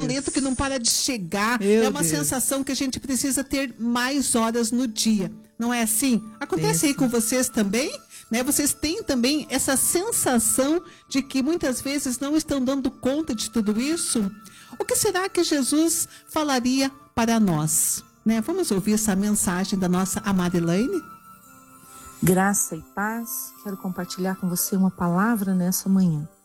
panfleto que não para de chegar. Meu É uma Deus. sensação que a gente precisa ter mais horas no dia. Não é assim? Acontece aí Isso. com vocês também? Né? Vocês têm também essa sensação de que muitas vezes não estão dando conta de tudo isso? O que será que Jesus falaria para nós? Né? Vamos ouvir essa mensagem da nossa amada Elaine? Graça e paz, quero compartilhar com você uma palavra nessa manhã.